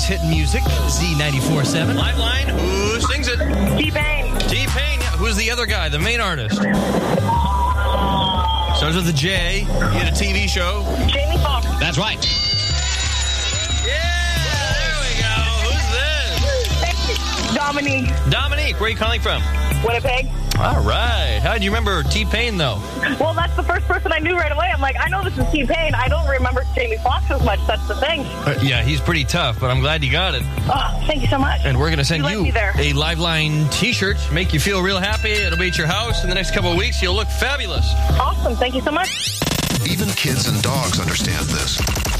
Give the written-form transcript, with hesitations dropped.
hit music, Z94.7. Live line, who sings it? T-Pain. T-Pain, yeah. Who's the other guy, the main artist? Starts with a J. He had a TV show. Jamie Foxx. That's right. Yeah, there we go. Who's this? Dominique. Dominique, where are you calling from? Winnipeg. All right. How do you remember T-Pain, though? Well, that's the first person I knew right away. I'm like, I know this is T-Pain. I don't remember Jamie Foxx as much. That's the thing. Yeah, he's pretty tough, but I'm glad you got it. Oh, thank you so much. And we're going to send You you left me there. a Liveline T-shirt. Make you feel real happy. It'll be at your house in the next couple of weeks. You'll look fabulous. Awesome. Thank you so much. Even kids and dogs understand this.